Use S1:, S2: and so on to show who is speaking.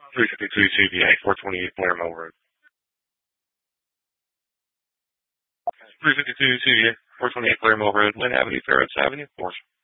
S1: 352 CVA, 428 Blair Mill Road. 352 CVA, 428 Blair Mill Road, Lynn Avenue, Ferris Avenue, Morse.